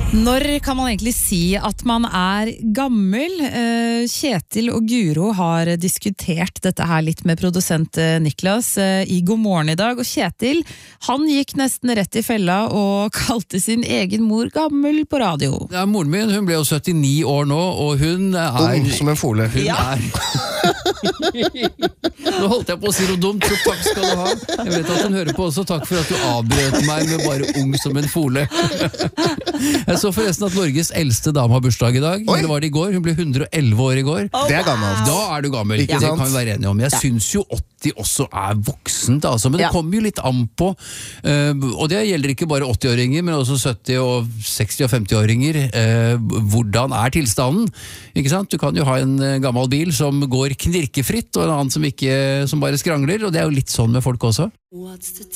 Når kan man egentlig si at man gammel? Kjetil og Guro har diskutert dette her litt med produsent Niklas i God morgen i dag, og Kjetil, han gikk nesten rett i fella og kalte sin egen mor gammel på radio. Ja, moren min, hun ble jo 79 år nå, og hun Ung som en fole. Hun Nå holdt jeg på å si noe dumt, så takk skal du ha. Jeg vet at hun hører på også, takk for at du avbrøt meg med bare ung som en fole. Jeg så forresten at Norges eldste dame har bursdag i dag. Oi. Eller var det i går? Hun ble 111 år i går. Det gammelt. Da du gammel, Ikke det sant? kan vi være enige om. Jeg synes jo 80 også voksent, altså. Men det kommer jo litt an på, og det gjelder ikke bare 80-åringer, men også 70- og 60- og 50-åringer. Hvordan tilstanden? Ikke sant? Du kan jo ha en gammel bil som går knirkefritt, og en annen som bare skrangler, og det er jo litt sånn med folk også.